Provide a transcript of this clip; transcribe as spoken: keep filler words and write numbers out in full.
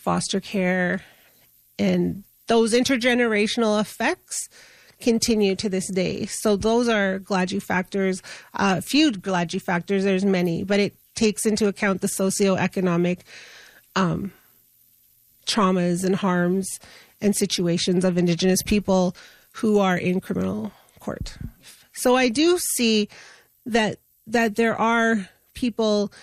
foster care, and those intergenerational effects continue to this day. So those are Gladue factors, uh, few Gladue factors, there's many, but it takes into account the socioeconomic um, traumas and harms and situations of Indigenous people who are in criminal court. So I do see that that there are people